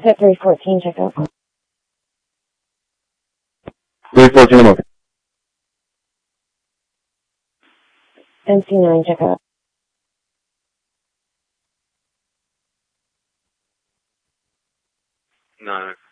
Pit 314, check out. 314, I'm okay. NC9, check out. No.